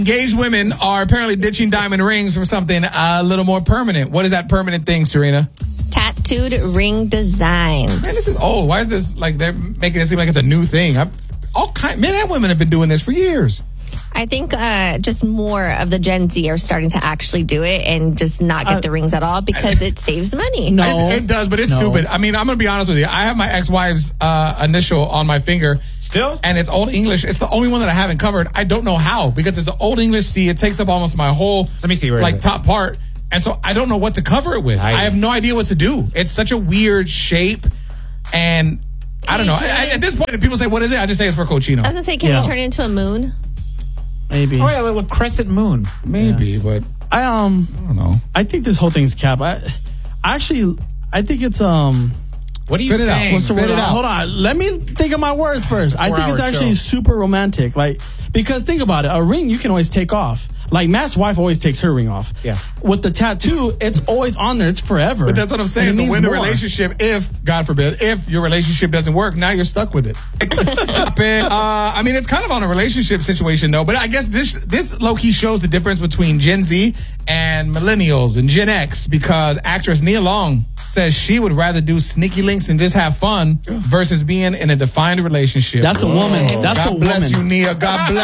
Engaged women are apparently ditching diamond rings for something a little more permanent. What is that permanent thing, Serena? Tattooed ring designs. Man, this is old. Why is this like they're making it seem like it's a new thing? Men and women have been doing this for years. I think just more of the Gen Z are starting to actually do it and just not get the rings at all because it saves money. No, it does, but it's stupid. I mean, I'm going to be honest with you. I have my ex-wife's initial on my finger. Still? And it's Old English. It's the only one that I haven't covered. I don't know how because it's the Old English C. It takes up almost my whole Let me see where top part. And so I don't know what to cover it with. I have no idea what to do. It's such a weird shape. And I don't know. At this point, if people say, what is it? I just say it's for Cochino. I was going to say, can you turn it into a moon? Maybe. Oh, yeah, a little crescent moon. Maybe, but I don't know. I think this whole thing's cap. I think it's What are you saying? What's the word? Hold on. Let me think of my words first. I think it's actually super romantic. Because think about it. A ring you can always take off. Like Matt's wife always takes her ring off. Yeah. With the tattoo, it's always on there. It's forever. But that's what I'm saying. So when the relationship, if, God forbid, if your relationship doesn't work, now you're stuck with it. I mean, it's kind of on a relationship situation, though. But I guess this low-key shows the difference between Gen Z and millennials and Gen X because actress Nia Long says she would rather do sneaky links and just have fun versus being in a defined relationship. That's a woman. That's a woman. God bless you, Nia. God bless.